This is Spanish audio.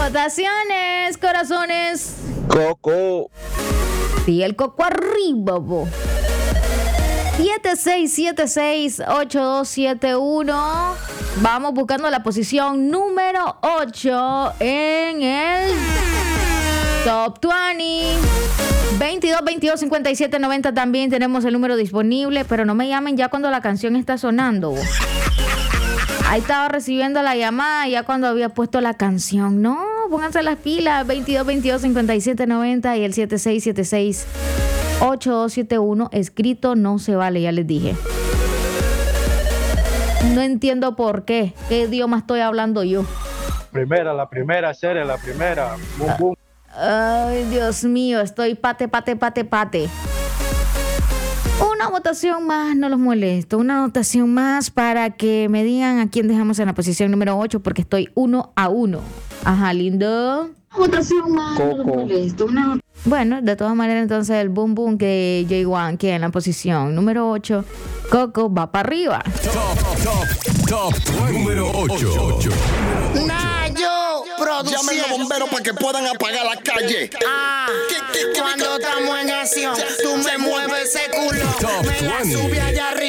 Votaciones, corazones. Coco. Y el coco arriba, bo. 76768271. Vamos buscando la posición número 8 en el Top 20. 22 22 57 90 también tenemos el número disponible, pero no me llamen ya cuando la canción está sonando. Ahí estaba recibiendo la llamada ya cuando había puesto la canción. No, pónganse las pilas. 22 22 57 90 y el 7676 8271. Escrito no se vale, ya les dije. No entiendo por qué. ¿Qué idioma estoy hablando yo? La primera serie, la primera. Boom, boom. Ay, Dios mío, estoy pate. Una votación más, no los molesto. Una votación más para que me digan a quién dejamos en la posición número 8, porque estoy 1-1. Ajá, lindo. Votación más, Coco. no los molesto. Bueno, de todas maneras, entonces el boom boom que J1 queda en la posición número 8. Coco va para arriba. Top número 8. Nayo, Llamen a los bomberos para que puedan apagar la calle. Cuando estamos en acción, tú me mueves ese culo. Top Me la 20. sube allá arriba.